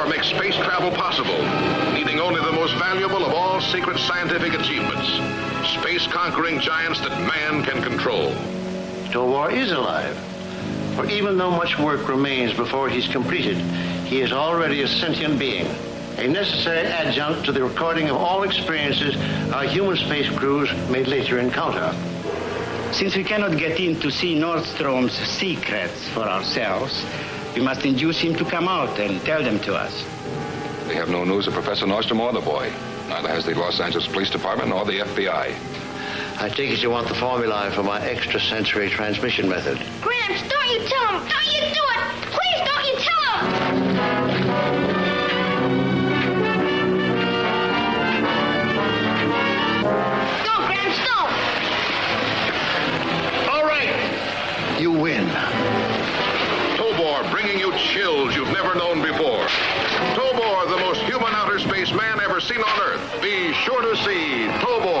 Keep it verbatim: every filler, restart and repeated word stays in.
make space travel possible, needing only the most valuable of all secret scientific achievements, space-conquering giants that man can control. Tobor is alive, for even though much work remains before he's completed, he is already a sentient being, a necessary adjunct to the recording of all experiences our human space crews may later encounter. Since we cannot get in to see Nordstrom's secrets for ourselves, we must induce him to come out and tell them to us. We have no news of Professor Nordstrom or the boy. Neither has the Los Angeles Police Department or the F B I. I take it you want the formula for my extrasensory transmission method. Gramps, don't you tell him! Don't you do it! Please don't you tell him! Don't, Gramps, don't! All right, you win. Tobor, bringing you chills you've never known before. Tobor, the most human outer space man ever seen on Earth. Be sure to see Tobor.